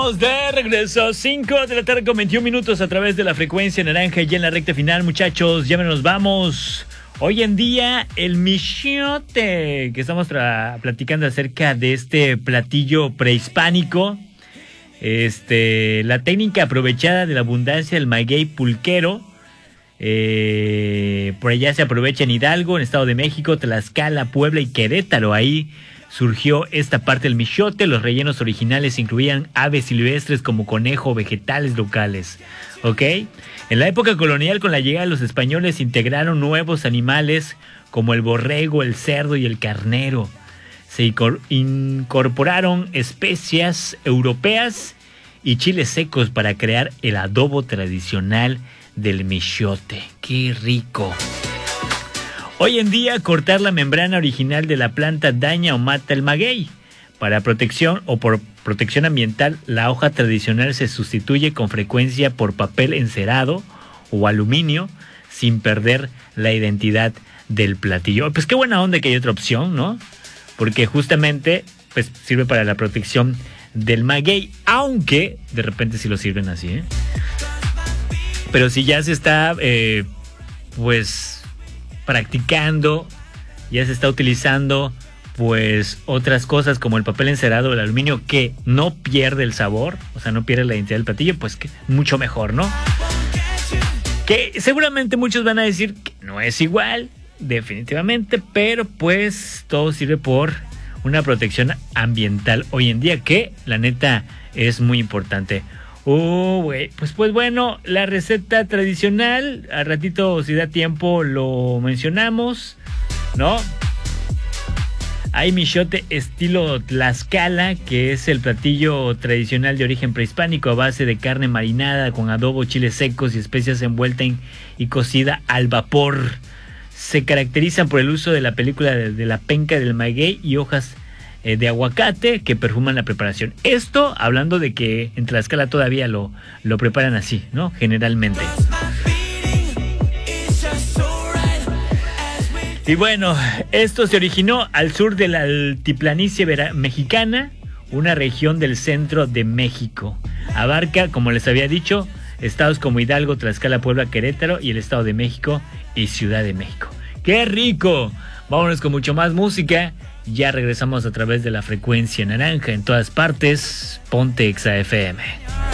De regreso, 5 de la tarde con 21 minutos a través de la frecuencia naranja y en la recta final, muchachos, ya nos vamos. Hoy en día, el michiote, que estamos platicando acerca de este platillo prehispánico, la técnica aprovechada de la abundancia del maguey pulquero, por allá se aprovecha en Hidalgo, en Estado de México, Tlaxcala, Puebla y Querétaro. Ahí surgió esta parte del michote. Los rellenos originales incluían aves silvestres como conejo, vegetales locales. ¿Ok? En la época colonial, con la llegada de los españoles, integraron nuevos animales como el borrego, el cerdo y el carnero. Se incorporaron especias europeas y chiles secos para crear el adobo tradicional del michote. ¡Qué rico! Hoy en día, cortar la membrana original de la planta daña o mata el maguey. Para protección o por protección ambiental, la hoja tradicional se sustituye con frecuencia por papel encerado o aluminio, sin perder la identidad del platillo. Pues qué buena onda que hay otra opción, ¿no? Porque justamente pues sirve para la protección del maguey, aunque de repente sí lo sirven así, ¿eh? Pero si ya se está, practicando, ya se está utilizando pues otras cosas como el papel encerado o el aluminio, que no pierde el sabor, o sea, no pierde la identidad del platillo, pues que mucho mejor, ¿no? Que seguramente muchos van a decir que no es igual, definitivamente, pero pues todo sirve por una protección ambiental hoy en día, que la neta es muy importante. Pues bueno, la receta tradicional, al ratito si da tiempo lo mencionamos, ¿no? Hay michote estilo Tlaxcala, que es el platillo tradicional de origen prehispánico a base de carne marinada con adobo, chiles secos y especias envuelta y cocida al vapor. Se caracterizan por el uso de la película de la penca del maguey y hojas de aguacate que perfuman la preparación. Esto hablando de que en Tlaxcala todavía lo preparan así, ¿no? Generalmente. Y bueno, esto se originó al sur de la altiplanicie mexicana, una región del centro de México. Abarca, como les había dicho, estados como Hidalgo, Tlaxcala, Puebla, Querétaro y el Estado de México y Ciudad de México. ¡Qué rico! Vámonos con mucho más música. Ya regresamos a través de la frecuencia naranja en todas partes. Ponte Exa FM.